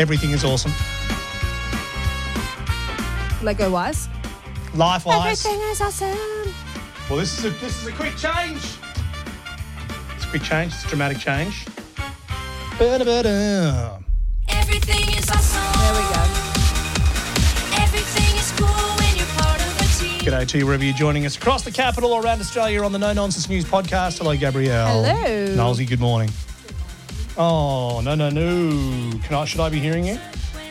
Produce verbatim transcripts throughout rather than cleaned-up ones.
Everything is awesome. Lego-wise. Life-wise. Everything is awesome. Well, this is a this is a quick change. It's a quick change. It's a dramatic change. Ba-da-ba-da. Everything is awesome. There we go. Everything is cool when you're part of a team. G'day to you wherever you're joining us across the capital or around Australia on the No Nonsense News podcast. Hello, Gabrielle. Hello. Nolsey, good morning. Oh, no, no, no. Can I, should I be hearing you?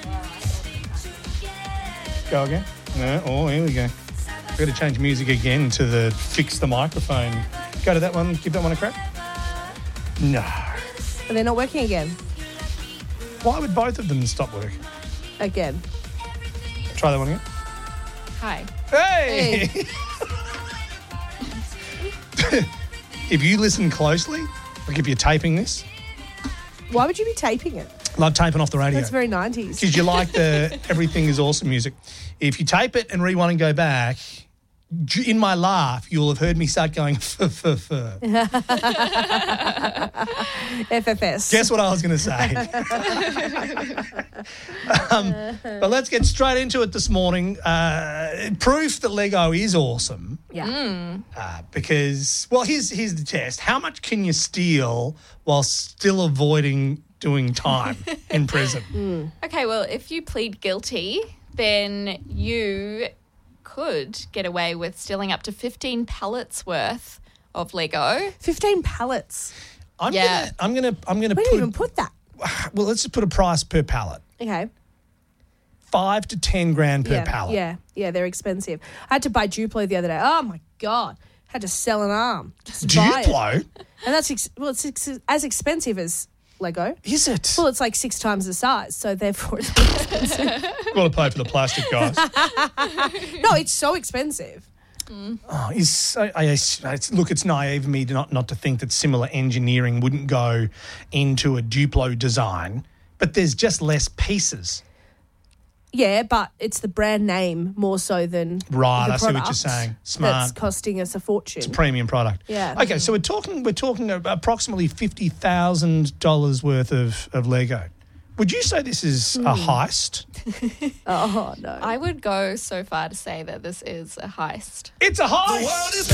Go again? No. Oh, here we go. We've got to change music again to the fix the microphone. Go to that one. Give that one a crack. No. But they're not working again. Why would both of them stop working? Again. Try that one again. Hi. Hey! If you listen closely, like if you're taping this, Why would you be taping it? like taping off the radio. That's very nineties. Because you like the Everything is Awesome music. If you tape it and rewind and go back, in my laugh, you'll have heard me start going, f f f. F F S. Guess what I was going to say? um, but let's get straight into it this morning. Uh, proof that Lego is awesome. Yeah. Uh, because, well, here's, here's the test. How much can you steal while still avoiding doing time in prison? Okay, well, if you plead guilty, then you could get away with stealing up to fifteen pallets worth of Lego. fifteen pallets. I'm Yeah. gonna, I'm gonna, I'm gonna Where do put. you even put that? Well, let's just put a price per pallet. Okay. Five to ten grand per yeah, pallet. Yeah, yeah, they're expensive. I had to buy Duplo the other day. Oh, my God. Had to sell an arm just to buy it. Duplo? And that's, ex- well, it's ex- as expensive as Lego. Is it? Well, it's like six times the size, so therefore it's more expensive. Got to pay for the plastic, guys. No, it's so expensive. Oh, is, I, I, it's, look, it's naive of me to not, not to think that similar engineering wouldn't go into a Duplo design, but there's just less pieces. Yeah, but it's the brand name more so than Right, the I see what you're product saying. Smart. That's costing us a fortune. It's a premium product. Yeah. Okay, so we're talking we're talking about approximately fifty thousand dollars worth of, of Lego. Would you say this is a heist? Oh, no. I would go so far to say that this is a heist. It's a heist!